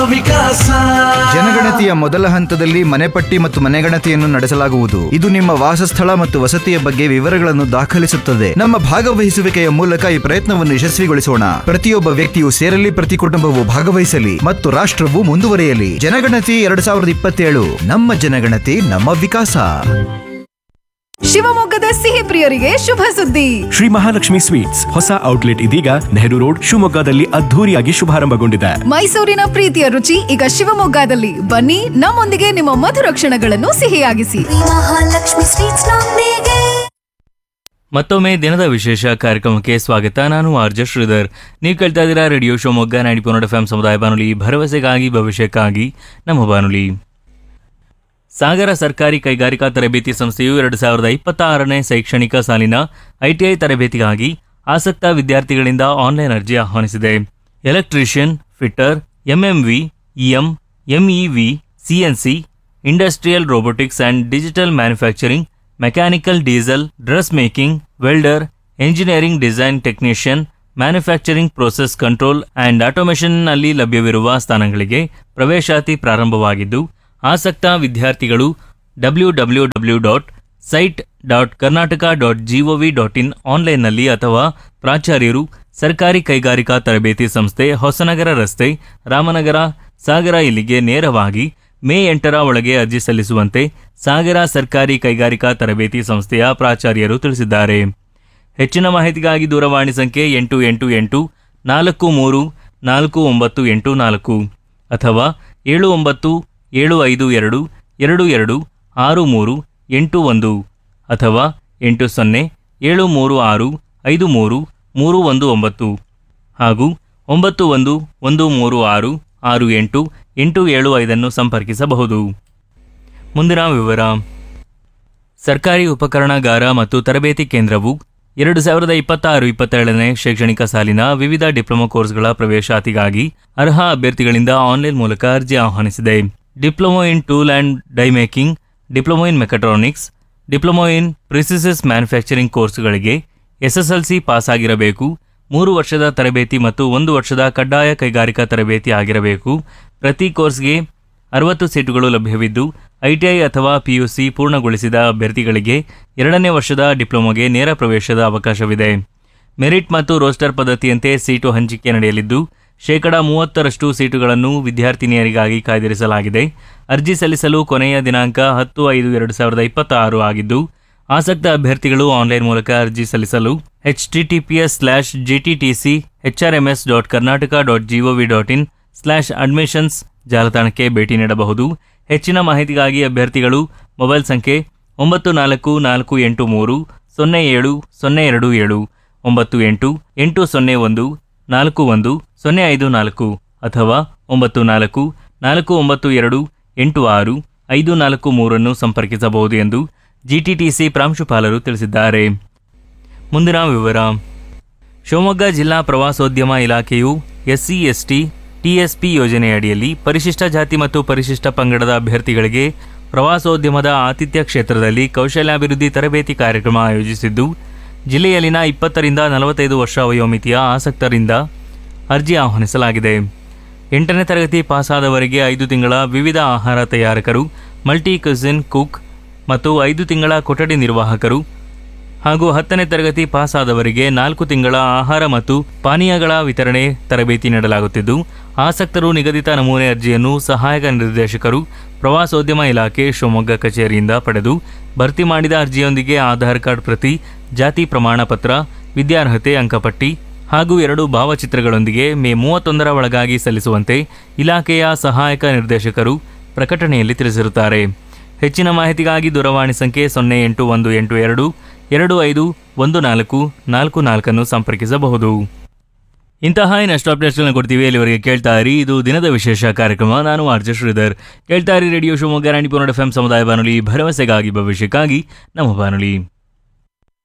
ವಿಕಾಸ ಜನಗಣತಿಯ ಮೊದಲ ಹಂತದಲ್ಲಿ ಮನೆಪಟ್ಟಿ ಮತ್ತು ಮನೆಗಣತಿಯನ್ನು ನಡೆಸಲಾಗುವುದು. ಇದು ನಿಮ್ಮ ವಾಸಸ್ಥಳ ಮತ್ತು ವಸತಿಯ ಬಗ್ಗೆ ವಿವರಗಳನ್ನು ದಾಖಲಿಸುತ್ತದೆ. ನಮ್ಮ ಭಾಗವಹಿಸುವಿಕೆಯ ಮೂಲಕ ಈ ಪ್ರಯತ್ನವನ್ನು ಯಶಸ್ವಿಗೊಳಿಸೋಣ. ಪ್ರತಿಯೊಬ್ಬ ವ್ಯಕ್ತಿಯು ಸೇರಲಿ, ಪ್ರತಿ ಕುಟುಂಬವು ಭಾಗವಹಿಸಲಿ ಮತ್ತು ರಾಷ್ಟ್ರವು ಮುಂದುವರಿಯಲಿ. ಜನಗಣತಿ 2027, ನಮ್ಮ ಜನಗಣತಿ ನಮ್ಮ ವಿಕಾಸ. ಶಿವಮೊಗ್ಗದ ಸಿಹಿ ಪ್ರಿಯರಿಗೆ ಶುಭ ಸುದ್ದಿ. ಶ್ರೀ ಮಹಾಲಕ್ಷ್ಮಿ ಸ್ವೀಟ್ಸ್ ಹೊಸ ಔಟ್ಲೆಟ್ ಇದೀಗ ನೆಹರು ರೋಡ್ ಶಿವಮೊಗ್ಗದಲ್ಲಿ ಅದ್ಧೂರಿಯಾಗಿ ಶುಭಾರಂಭಗೊಂಡಿದೆ. ಮೈಸೂರಿನ ಪ್ರೀತಿಯ ರುಚಿ ಈಗ ಶಿವಮೊಗ್ಗದಲ್ಲಿ. ಬನ್ನಿ, ನಮ್ಮೊಂದಿಗೆ ನಿಮ್ಮ ಮಧುರ ಕ್ಷಣಗಳನ್ನು ಸಿಹಿಯಾಗಿಸಿ. ಮಹಾಲಕ್ಷ್ಮಿ ಸ್ವೀಟ್ಸ್ ನೊಂದಿಗೆ. ಮತ್ತೊಮ್ಮೆ ದಿನದ ವಿಶೇಷ ಕಾರ್ಯಕ್ರಮಕ್ಕೆ ಸ್ವಾಗತ. ನಾನು ಆರ್ಜೆ ಶ್ರೀಧರ್. ನೀವು ಕೇಳ್ತಾ ಇದ್ದೀರಾ ರೇಡಿಯೋ ಶಿವಮೊಗ್ಗ 90.4 FM ಸಮುದಾಯ ಬಾನುಲಿ, ಭರವಸೆಗಾಗಿ ಭವಿಷ್ಯಕ್ಕಾಗಿ ನಮ್ಮ ಬಾನುಲಿ. ಸಾಗರ ಸರ್ಕಾರಿ ಕೈಗಾರಿಕಾ ತರಬೇತಿ ಸಂಸ್ಥೆಯು 2026ನೇ ಶೈಕ್ಷಣಿಕ ಸಾಲಿನ ಐಟಿಐ ತರಬೇತಿಗಾಗಿ ಆಸಕ್ತ ವಿದ್ಯಾರ್ಥಿಗಳಿಂದ ಆನ್ಲೈನ್ ಅರ್ಜಿ ಆಹ್ವಾನಿಸಿದೆ. Electrician, fitter, ಎಂಎಂವಿ, EM, ಎಂಇವಿ, CNC, industrial robotics and digital manufacturing, mechanical diesel, dress making, welder, engineering design technician, manufacturing process control and ಆಟೋಮೇಷನ್ನಲ್ಲಿ ಲಭ್ಯವಿರುವ ಸ್ಥಾನಗಳಿಗೆ ಪ್ರವೇಶಾತಿ ಪ್ರಾರಂಭವಾಗಿದ್ದು, ಆಸಕ್ತ ವಿದ್ಯಾರ್ಥಿಗಳು www.site.karnataka.gov.in ಆನ್ಲೈನ್ನಲ್ಲಿ ಅಥವಾ ಪ್ರಾಚಾರ್ಯರು, ಸರ್ಕಾರಿ ಕೈಗಾರಿಕಾ ತರಬೇತಿ ಸಂಸ್ಥೆ, ಹೊಸನಗರ ರಸ್ತೆ, ರಾಮನಗರ, ಸಾಗರ ಇಲ್ಲಿಗೆ ನೇರವಾಗಿ ಮೇ 8ರ ಒಳಗೆ ಅರ್ಜಿ ಸಲ್ಲಿಸುವಂತೆ ಸಾಗರ ಸರ್ಕಾರಿ ಕೈಗಾರಿಕಾ ತರಬೇತಿ ಸಂಸ್ಥೆಯ ಪ್ರಾಚಾರ್ಯರು ತಿಳಿಸಿದ್ದಾರೆ. ಹೆಚ್ಚಿನ ಮಾಹಿತಿಗಾಗಿ ದೂರವಾಣಿ ಸಂಖ್ಯೆ 8888434984 ಅಥವಾ 7975222381 ಅಥವಾ 8073653319 ಹಾಗೂ 9113668875 ಸಂಪರ್ಕಿಸಬಹುದು. ಮುಂದಿನ ವಿವರ. ಸರ್ಕಾರಿ ಉಪಕರಣಗಾರ ಮತ್ತು ತರಬೇತಿ ಕೇಂದ್ರವು 2026-27ನೇ ಶೈಕ್ಷಣಿಕ ಸಾಲಿನ ವಿವಿಧ ಡಿಪ್ಲೊಮಾ ಕೋರ್ಸ್ಗಳ ಪ್ರವೇಶಾತಿಗಾಗಿ ಅರ್ಹ ಅಭ್ಯರ್ಥಿಗಳಿಂದ ಆನ್ಲೈನ್ ಮೂಲಕ ಅರ್ಜಿ ಆಹ್ವಾನಿಸಿದೆ. Diploma in tool and dye making, diploma in mechatronics, diploma in ಪ್ರಿಸಿಸಸ್ manufacturing ಕೋರ್ಸ್ಗಳಿಗೆ ಎಸ್ಎಸ್ಎಲ್ಸಿ ಪಾಸ್ ಆಗಿರಬೇಕು. 3 ವರ್ಷದ ತರಬೇತಿ ಮತ್ತು 1 ವರ್ಷದ ಕಡ್ಡಾಯ ಕೈಗಾರಿಕಾ ತರಬೇತಿ ಆಗಿರಬೇಕು. ಪ್ರತಿ ಕೋರ್ಸ್ಗೆ 60 ಸೀಟುಗಳು ಲಭ್ಯವಿದ್ದು, ಐಟಿಐ ಅಥವಾ ಪಿಯುಸಿ ಪೂರ್ಣಗೊಳಿಸಿದ ಅಭ್ಯರ್ಥಿಗಳಿಗೆ 2ನೇ ವರ್ಷದ ಡಿಪ್ಲೊಮಾಗೆ ನೇರ ಪ್ರವೇಶದ ಅವಕಾಶವಿದೆ. ಮೆರಿಟ್ ಮತ್ತು ರೋಸ್ಟರ್ ಪದ್ಧತಿಯಂತೆ ಸೀಟು ಹಂಚಿಕೆ ನಡೆಯಲಿದ್ದು, 30% ಸೀಟುಗಳನ್ನು ವಿದ್ಯಾರ್ಥಿನಿಯರಿಗಾಗಿ ಕಾಯ್ದಿರಿಸಲಾಗಿದೆ. ಅರ್ಜಿ ಸಲ್ಲಿಸಲು ಕೊನೆಯ ದಿನಾಂಕ 10/5/2026 ಆಗಿದ್ದು, ಆಸಕ್ತ ಅಭ್ಯರ್ಥಿಗಳು ಆನ್ಲೈನ್ ಮೂಲಕ ಅರ್ಜಿ ಸಲ್ಲಿಸಲು https://gttc.hrms.karnataka.gov.in/admissions ಜಾಲತಾಣಕ್ಕೆ ಭೇಟಿ ನೀಡಬಹುದು. ಹೆಚ್ಚಿನ ಮಾಹಿತಿಗಾಗಿ ಅಭ್ಯರ್ಥಿಗಳು ಮೊಬೈಲ್ ಸಂಖ್ಯೆ 9448307027 9880141054 ಅಥವಾ 9449286543 ಸಂಪರ್ಕಿಸಬಹುದು ಎಂದು ಜಿಟಿಟಿಸಿ ಪ್ರಾಂಶುಪಾಲರು ತಿಳಿಸಿದ್ದಾರೆ. ಮುಂದಿನ ವಿವರ. ಶಿವಮೊಗ್ಗ ಜಿಲ್ಲಾ ಪ್ರವಾಸೋದ್ಯಮ ಇಲಾಖೆಯು ಎಸ್ಸಿ ಎಸ್ಟಿ ಟಿಎಸ್ಪಿ ಯೋಜನೆಯಡಿಯಲ್ಲಿ ಪರಿಶಿಷ್ಟ ಜಾತಿ ಮತ್ತು ಪರಿಶಿಷ್ಟ ಪಂಗಡದ ಅಭ್ಯರ್ಥಿಗಳಿಗೆ ಪ್ರವಾಸೋದ್ಯಮದ ಆತಿಥ್ಯ ಕ್ಷೇತ್ರದಲ್ಲಿ ಕೌಶಲ್ಯಾಭಿವೃದ್ಧಿ ತರಬೇತಿ ಕಾರ್ಯಕ್ರಮ ಆಯೋಜಿಸಿದ್ದು, ಜಿಲ್ಲೆಯಲ್ಲಿನ 20ರಿಂದ 45 ವರ್ಷ ವಯೋಮಿತಿಯ ಆಸಕ್ತರಿಂದ ಅರ್ಜಿ ಆಹ್ವಾನಿಸಲಾಗಿದೆ. 8ನೇ ತರಗತಿ ಪಾಸಾದವರಿಗೆ 5 ತಿಂಗಳ ವಿವಿಧ ಆಹಾರ ತಯಾರಕರು, ಮಲ್ಟಿ ಕ್ಯುಸಿನ್ ಕುಕ್ ಮತ್ತು 5 ತಿಂಗಳ ಕೊಠಡಿ ನಿರ್ವಾಹಕರು ಹಾಗೂ 10ನೇ ತರಗತಿ ಪಾಸಾದವರಿಗೆ 4 ತಿಂಗಳ ಆಹಾರ ಮತ್ತು ಪಾನೀಯಗಳ ವಿತರಣೆ ತರಬೇತಿ ನೀಡಲಾಗುತ್ತಿದ್ದು, ಆಸಕ್ತರು ನಿಗದಿತ ನಮೂನೆ ಅರ್ಜಿಯನ್ನು ಸಹಾಯಕ ನಿರ್ದೇಶಕರು, ಪ್ರವಾಸೋದ್ಯಮ ಇಲಾಖೆ ಶಿವಮೊಗ್ಗ ಕಚೇರಿಯಿಂದ ಪಡೆದು ಭರ್ತಿ ಮಾಡಿದ ಅರ್ಜಿಯೊಂದಿಗೆ ಆಧಾರ್ ಕಾರ್ಡ್ ಪ್ರತಿ, ಜಾತಿ ಪ್ರಮಾಣ ಪತ್ರ, ವಿದ್ಯಾರ್ಹತೆ ಅಂಕಪಟ್ಟಿ ಹಾಗೂ 2 ಭಾವಚಿತ್ರಗಳೊಂದಿಗೆ ಮೇ 31ರ ಒಳಗಾಗಿ ಸಲ್ಲಿಸುವಂತೆ ಇಲಾಖೆಯ ಸಹಾಯಕ ನಿರ್ದೇಶಕರು ಪ್ರಕಟಣೆಯಲ್ಲಿ ತಿಳಿಸಿರುತ್ತಾರೆ. ಹೆಚ್ಚಿನ ಮಾಹಿತಿಗಾಗಿ ದೂರವಾಣಿ ಸಂಖ್ಯೆ 081882251444 ಸಂಪರ್ಕಿಸಬಹುದು. ಇಂತಹ ಇನ್ನಷ್ಟು ಅಪ್ಡೇಟ್ಸ್ಗಳನ್ನ ಕೊಡ್ತೀವಿ. ಅಲ್ಲಿವರೆಗೆ ಕೇಳ್ತಾ ಇರಿ, ಇದು ದಿನದ ವಿಶೇಷ ಕಾರ್ಯಕ್ರಮ. ನಾನು ಆರ್ಜೆ ಶ್ರೀಧರ್. ಕೇಳ್ತಾ ಇರಿ ರೇಡಿಯೋ ಶಿವಮೊಗ್ಗ 90.4 FM ಸಮುದಾಯ ಬಾನುಲಿ, ಭರವಸೆಗಾಗಿ ಭವಿಷ್ಯಕ್ಕಾಗಿ ನಮ್ಮ ಬಾನುಲಿ.